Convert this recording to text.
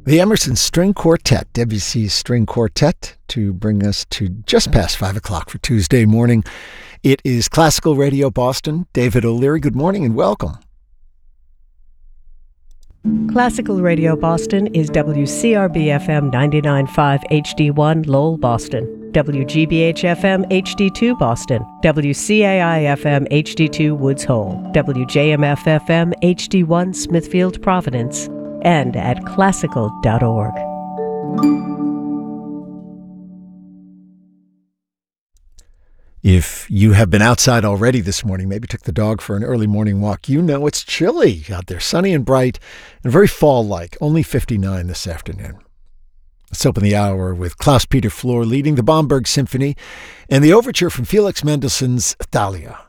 The Emerson String Quartet, Debussy's String Quartet, to bring us to just past 5 o'clock for Tuesday morning. It is Classical Radio Boston. David O'Leary, good morning and welcome. Classical Radio Boston is WCRB-FM 99.5 HD1 Lowell, Boston, WGBH-FM HD2 Boston, WCAI-FM HD2 Woods Hole, WJMF-FM HD1 Smithfield, Providence, and at classical.org. If you have been outside already this morning, maybe took the dog for an early morning walk, you know it's chilly out there, sunny and bright, and very fall-like, only 59 this afternoon. Let's open the hour with Klaus-Peter Flor leading the Bomberg Symphony and the overture from Felix Mendelssohn's Thalia.